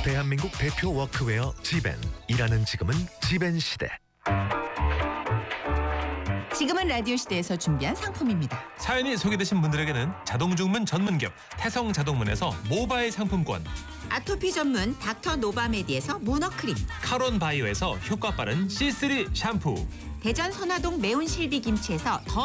대한민국 대표 워크웨어 지벤. 일하는 지금은 지벤 시대. 지금은 라디오 시대에서 준비한 상품입니다. 사연이 소개되신 분들에게는 자동주문 전문기업 태성자동문에서 모바일 상품권, 아토피 전문 닥터 노바메디에서 문어크림, 카론바이오에서 효과 빠른 C3 샴푸, 대전 선화동 매운 실비김치에서 더